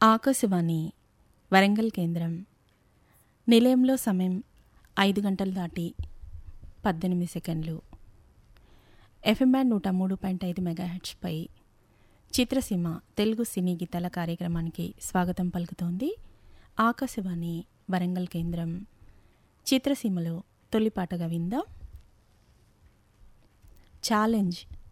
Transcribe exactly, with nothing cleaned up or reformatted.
ఆకాశవాణి వరంగల్ కేంద్రం. నిలయంలో సమయం ఐదు గంటలు దాటి పద్దెనిమిది సెకండ్లు. ఎఫ్ఎం బ్యాండ్ నూట మూడు పాయింట్ ఐదు మెగాహెర్ట్జ్పై చిత్రసీమ తెలుగు సినీ గీతాల కార్యక్రమానికి స్వాగతం పలుకుతోంది ఆకాశవాణి వరంగల్ కేంద్రం. చిత్రసీమలో తొలిపాటగా విందాం ఛాలెంజ్